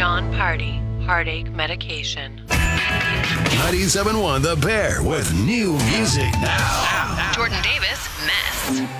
John Party, Heartache Medication. 97.1 The Bear with new music now. Jordan Davis, Mess.